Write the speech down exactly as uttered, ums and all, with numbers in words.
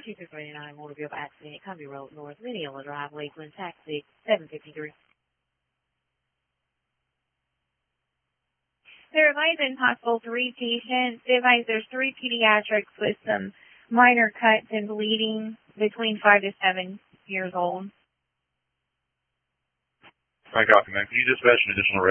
five two two three nine, motor vehicle accident, Cumbie Road North, Mineola Drive, Lakeland, taxi seven fifty-three. There have been possible three patients. They advise there's three pediatrics with some minor cuts and bleeding between five to seven years old. I copy, man. Can you dispatch an additional